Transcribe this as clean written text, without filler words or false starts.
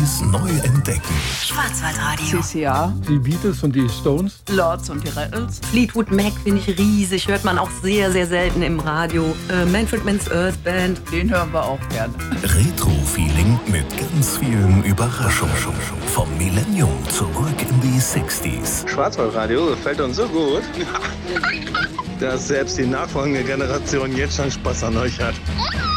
Oldies neu entdecken. Schwarzwaldradio. CCA, die Beatles und die Stones, Lords und die Rattles. Fleetwood Mac finde ich riesig, hört man auch sehr, sehr selten im Radio. Manfred Mann's Earth Band. Den hören wir auch gerne. Retro-Feeling mit ganz vielen Überraschungen. Vom Millennium zurück in die 60s. Schwarzwaldradio gefällt uns so gut, dass selbst die nachfolgende Generation jetzt schon Spaß an euch hat.